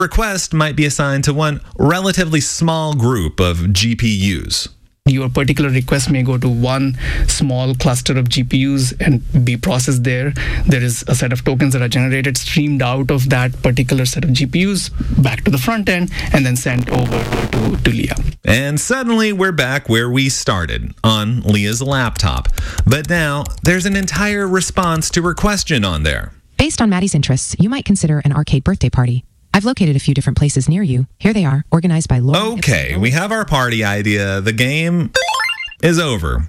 Request might be assigned to one relatively small group of GPUs. Your particular request may go to one small cluster of GPUs and be processed there. There is a set of tokens that are generated, streamed out of that particular set of GPUs back to the front end, and then sent over to Leah. And suddenly we're back where we started, on Leah's laptop. But now there's an entire response to her question on there. Based on Maddie's interests, you might consider an arcade birthday party. I've located a few different places near you. Here they are, organized by Laura. Okay, we have our party idea. The game is over.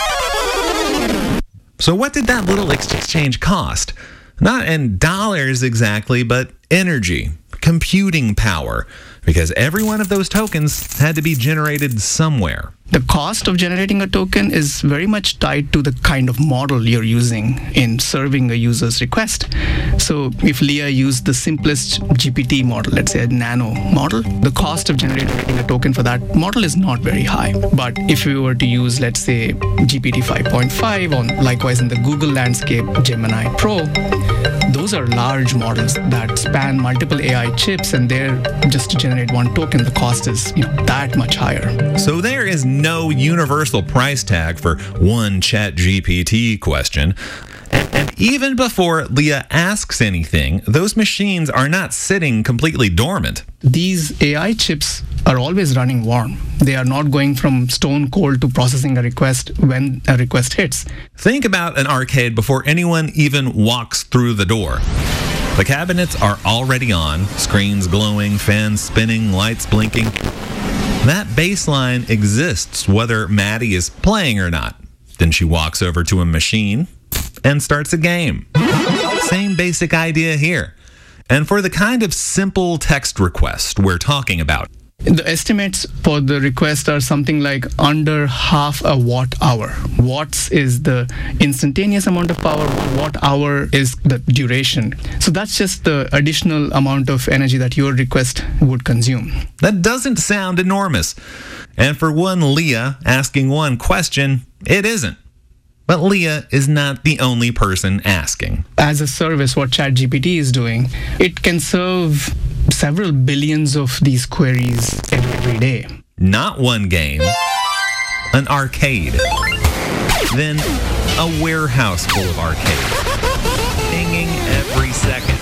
So what did that little exchange cost? Not in dollars exactly, but energy, computing power, because every one of those tokens had to be generated somewhere. The cost of generating a token is very much tied to the kind of model you're using in serving a user's request. So if Leah used the simplest GPT model, let's say a nano model, the cost of generating a token for that model is not very high. But if we were to use, let's say, GPT 5.5, or likewise in the Google landscape, Gemini Pro, those are large models that span multiple AI chips, and they're just to generate one token, the cost is that much higher. So there is no universal price tag for one ChatGPT question. And even before Leah asks anything, those machines are not sitting completely dormant. These AI chips are always running warm. They are not going from stone cold to processing a request when a request hits. Think about an arcade before anyone even walks through the door. The cabinets are already on, screens glowing, fans spinning, lights blinking. That baseline exists whether Maddie is playing or not. Then she walks over to a machine and starts a game. Same basic idea here. And for the kind of simple text request we're talking about, the estimates for the request are something like under half a watt hour. Watts is the instantaneous amount of power. Watt hour is the duration. So that's just the additional amount of energy that your request would consume. That doesn't sound enormous. And for one Leah asking one question, it isn't. But Leah is not the only person asking. As a service, what ChatGPT is doing, it can serve several billions of these queries every day. Not one game, an arcade. Then a warehouse full of arcades, pinging every second.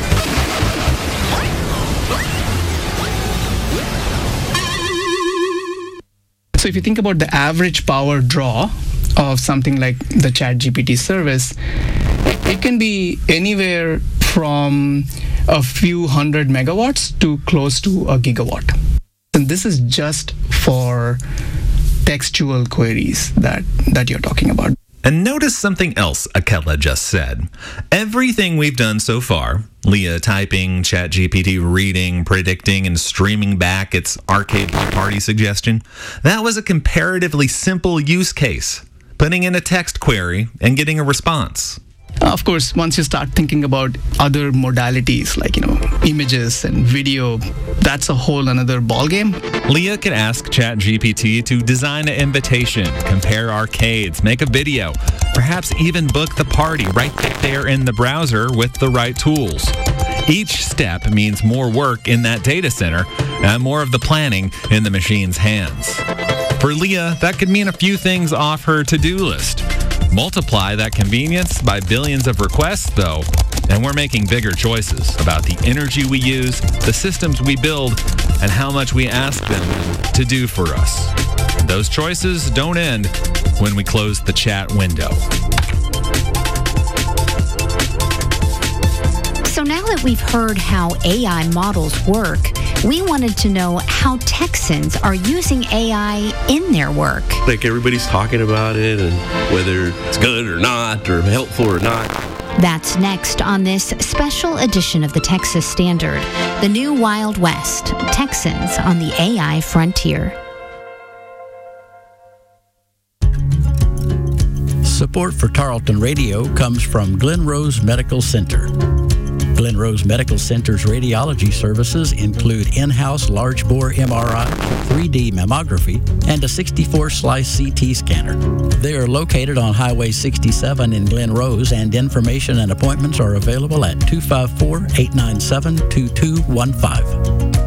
So if you think about the average power draw of something like the ChatGPT service, it can be anywhere from a few hundred megawatts to close to a gigawatt. And this is just for textual queries that you're talking about. And notice something else Akela just said. Everything we've done so far, Leah typing, ChatGPT reading, predicting, and streaming back its arcade party suggestion, that was a comparatively simple use case. Putting in a text query and getting a response. Of course, once you start thinking about other modalities like, images and video, that's a whole another ballgame. Leah could ask ChatGPT to design an invitation, compare arcades, make a video, perhaps even book the party right there in the browser with the right tools. Each step means more work in that data center and more of the planning in the machine's hands. For Leah, that could mean a few things off her to-do list. Multiply that convenience by billions of requests, though, and we're making bigger choices about the energy we use, the systems we build, and how much we ask them to do for us. Those choices don't end when we close the chat window. So now that we've heard how AI models work, we wanted to know how Texans are using AI in their work. Like everybody's talking about it and whether it's good or not or helpful or not. That's next on this special edition of the Texas Standard, the new Wild West, Texans on the AI frontier. Support for Tarleton Radio comes from Glen Rose Medical Center. Glen Rose Medical Center's radiology services include in-house large bore MRI, 3D mammography, and a 64-slice CT scanner. They are located on Highway 67 in Glen Rose, and information and appointments are available at 254-897-2215.